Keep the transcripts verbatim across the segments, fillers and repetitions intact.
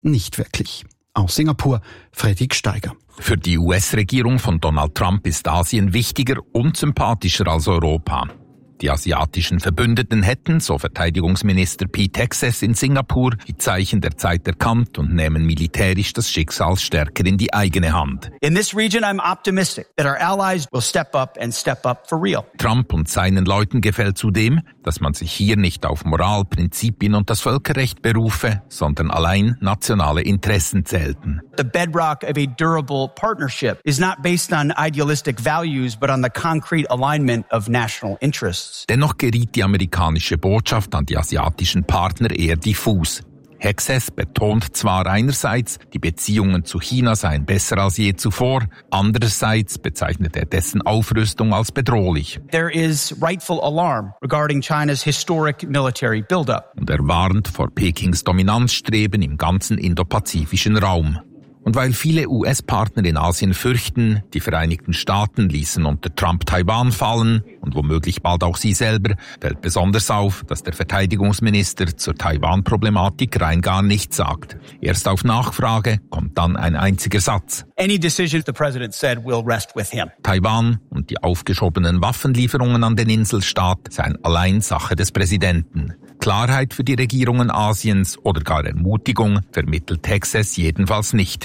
nicht wirklich. Aus Singapur, Fredrik Steiger. Für die U S-Regierung von Donald Trump ist Asien wichtiger und sympathischer als Europa. Die asiatischen Verbündeten hätten, so Verteidigungsminister Pete Hegseth in Singapur, die Zeichen der Zeit erkannt und nehmen militärisch das Schicksal stärker in die eigene Hand. In this region, I'm optimistic that our allies will step up and step up for real. Trump und seinen Leuten gefällt zudem, dass man sich hier nicht auf Moral, Prinzipien und das Völkerrecht berufe, sondern allein nationale Interessen zählten. The bedrock of a durable partnership is not based on idealistic values, but on the concrete alignment of national interests. Dennoch geriet die amerikanische Botschaft an die asiatischen Partner eher diffus. Hegseth betont zwar einerseits, die Beziehungen zu China seien besser als je zuvor, andererseits bezeichnet er dessen Aufrüstung als bedrohlich. There is rightful alarm regarding China's historic military buildup. Und er warnt vor Pekings Dominanzstreben im ganzen indopazifischen Raum. Und weil viele U S-Partner in Asien fürchten, die Vereinigten Staaten ließen unter Trump Taiwan fallen und womöglich bald auch sie selber, fällt besonders auf, dass der Verteidigungsminister zur Taiwan-Problematik rein gar nichts sagt. Erst auf Nachfrage kommt dann ein einziger Satz. Any decision the president said will rest with him. Taiwan und die aufgeschobenen Waffenlieferungen an den Inselstaat seien allein Sache des Präsidenten. Klarheit für die Regierungen Asiens oder gar Ermutigung vermittelt Hegseth jedenfalls nicht.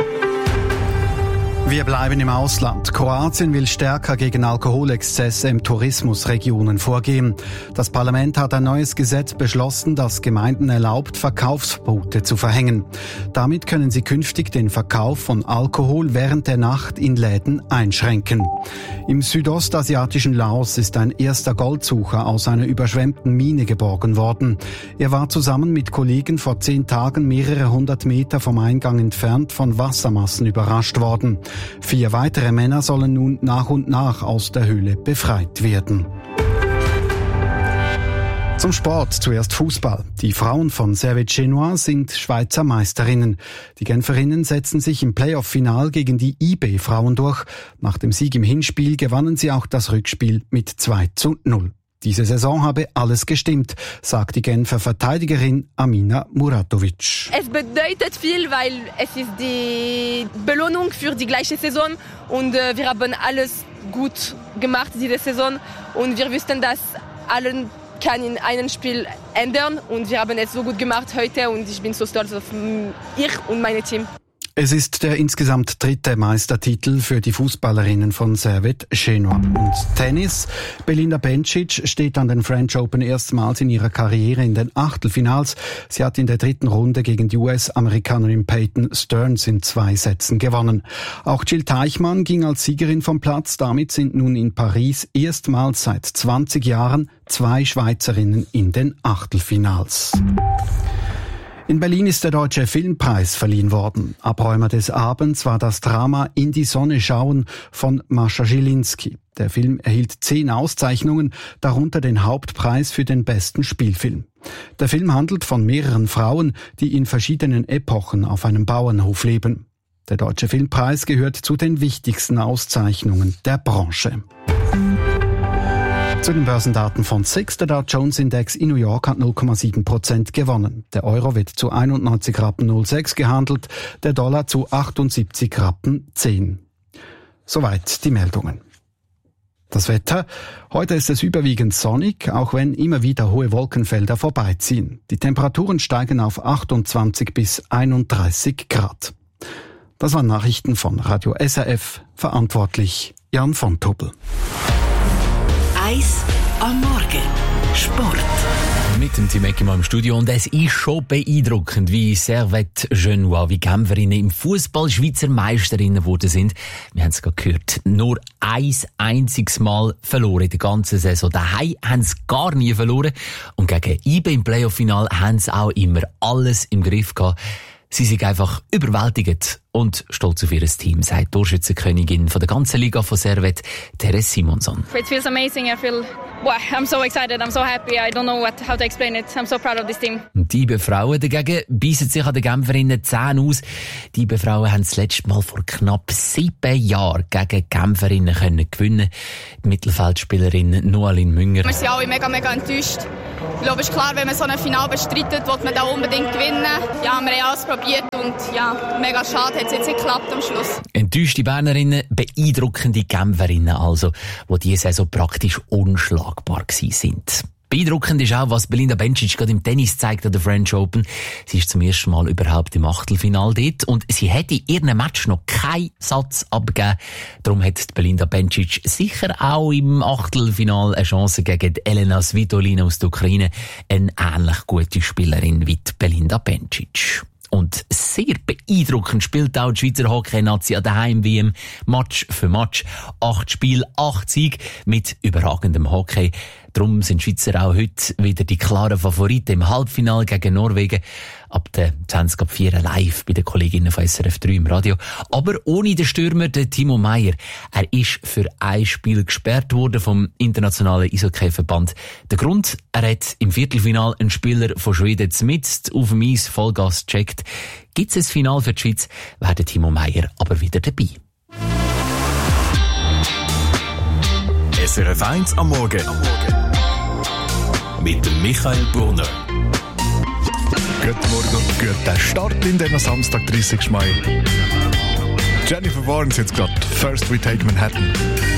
Wir bleiben im Ausland. Kroatien will stärker gegen Alkoholexzesse in Tourismusregionen vorgehen. Das Parlament hat ein neues Gesetz beschlossen, das Gemeinden erlaubt, Verkaufsverbote zu verhängen. Damit können sie künftig den Verkauf von Alkohol während der Nacht in Läden einschränken. Im südostasiatischen Laos ist ein erster Goldsucher aus einer überschwemmten Mine geborgen worden. Er war zusammen mit Kollegen vor zehn Tagen mehrere hundert Meter vom Eingang entfernt von Wassermassen überrascht worden. Vier weitere Männer sollen nun nach und nach aus der Höhle befreit werden. Zum Sport zuerst Fußball. Die Frauen von Servette Genua sind Schweizer Meisterinnen. Die Genferinnen setzen sich im Playoff-Final gegen die I B-Frauen durch. Nach dem Sieg im Hinspiel gewannen sie auch das Rückspiel mit zwei zu null. Diese Saison habe alles gestimmt, sagt die Genfer Verteidigerin Amina Muratovic. Es bedeutet viel, weil es ist die Belohnung für die gleiche Saison und äh, wir haben alles gut gemacht diese Saison und wir wussten, dass allen kann in einem Spiel ändern und wir haben es so gut gemacht heute und ich bin so stolz auf ich und mein Team. Es ist der insgesamt dritte Meistertitel für die Fußballerinnen von Servette Genua. Und Tennis. Belinda Bencic steht an den French Open erstmals in ihrer Karriere in den Achtelfinals. Sie hat in der dritten Runde gegen die U S-Amerikanerin Peyton Stearns in zwei Sätzen gewonnen. Auch Jill Teichmann ging als Siegerin vom Platz. Damit sind nun in Paris erstmals seit zwanzig Jahren zwei Schweizerinnen in den Achtelfinals. In Berlin ist der Deutsche Filmpreis verliehen worden. Abräumer des Abends war das Drama In die Sonne schauen von Mascha Zieliński. Der Film erhielt zehn Auszeichnungen, darunter den Hauptpreis für den besten Spielfilm. Der Film handelt von mehreren Frauen, die in verschiedenen Epochen auf einem Bauernhof leben. Der Deutsche Filmpreis gehört zu den wichtigsten Auszeichnungen der Branche. Zu den Börsendaten von S I X. Der Dow Jones Index in New York hat null Komma sieben Prozent gewonnen. Der Euro wird zu einundneunzig Rappen null sechs gehandelt, der Dollar zu achtundsiebzig Rappen zehn. Soweit die Meldungen. Das Wetter. Heute ist es überwiegend sonnig, auch wenn immer wieder hohe Wolkenfelder vorbeiziehen. Die Temperaturen steigen auf achtundzwanzig bis einunddreißig Grad. Das waren Nachrichten von Radio S R F, verantwortlich Jan von Tobel. Eis am Morgen. Sport. Mit dem Tim Eckemann im Studio und es ist schon beeindruckend, wie Servette Genua, wie Genferinnen im Fußball Schweizer Meisterinnen geworden sind. Wir haben es gerade gehört, nur ein einziges Mal verloren in der ganzen Saison. Daheim haben sie gar nie verloren und gegen I B im Playoff-Final haben sie auch immer alles im Griff gehabt. Sie sind einfach überwältigend und stolz auf ihr Team, sagt Torschützenkönigin von der ganzen Liga von Servette, Therese Simonson. It feels amazing. I feel, wow, I'm so excited. I'm so happy. I don't know what, how to explain it. I'm so proud of this team. Die I B-Frauen dagegen beißen sich an den Genferinnen Zähne aus. Die I B-Frauen haben das letzte Mal vor knapp sieben Jahren gegen Genferinnen können gewinnen. Die Mittelfeldspielerin Noaline Münger. Wir sind alle mega, mega enttäuscht. Ich glaube, es ist klar, wenn man so ein Finale bestreitet, will man da unbedingt gewinnen. Ja, wir haben alles probiert. probiert und ja, mega schade hat es jetzt nicht geklappt am Schluss. Enttäuschte Bernerinnen, beeindruckende Genferinnen also, die diese Saison praktisch unschlagbar gewesen sind. Beeindruckend ist auch, was Belinda Bencic gerade im Tennis zeigt an der French Open. Sie ist zum ersten Mal überhaupt im Achtelfinale dort und sie hat in ihrem Match noch keinen Satz abgegeben. Darum hat Belinda Bencic sicher auch im Achtelfinale eine Chance gegen Elena Svitolina aus der Ukraine, eine ähnlich gute Spielerin wie Belinda Bencic. Und sehr beeindruckend spielt auch die Schweizer Hockey-Nazi an der Heim-W M Match für Match. Acht Spiele, acht Siege mit überragendem Hockey. Darum sind die Schweizer auch heute wieder die klaren Favoriten im Halbfinale gegen Norwegen. Ab der zwanzig ab vier live bei den Kolleginnen von S R F drei im Radio. Aber ohne den Stürmer, den Timo Meier. Er ist für ein Spiel gesperrt worden vom Internationalen Eishockey-Verband. Der Grund, er hat im Viertelfinale einen Spieler von Schweden mit auf dem Eis Vollgas gecheckt. Gibt es ein Finale für die Schweiz, wäre der Timo Meier aber wieder dabei. S R F eins am Morgen. Mit dem Michael Brunner. Guten Morgen und guten Start in den Samstag, dreißigsten Mai. Jennifer Warnes jetzt gerade. First We Take Manhattan.